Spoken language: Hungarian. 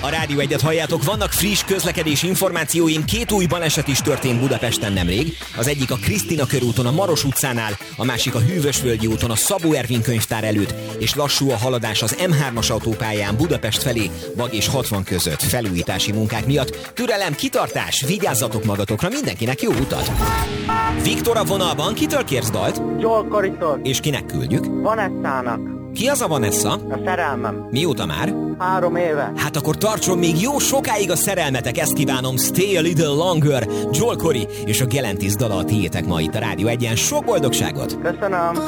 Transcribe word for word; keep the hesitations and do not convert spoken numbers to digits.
Rádió Egyet halljátok, vannak friss közlekedési információim, két új baleset is történt Budapesten nemrég. Az egyik a Krisztina körúton a Maros utcánál, a másik a Hűvösvölgyi úton a Szabó Ervin könyvtár előtt, és lassú a haladás az em hármas autópályán Budapest felé, Bag és hatvan között felújítási munkák miatt. Türelem, kitartás, vigyázzatok magatokra, mindenkinek jó utat! Viktor a vonalban, kitől kérsz dalt? Joel Corey-tól. És kinek küldjük? Vanessa-nak. Ki az a Vanessa? A szerelmem. Mióta már? Három éve. Hát akkor tartson még jó sokáig a szerelmetek, ezt kívánom. Stay a little longer. Joel Corey és a Galantis dala a tiétek ma itt a Rádió Egyen. Sok boldogságot! Köszönöm!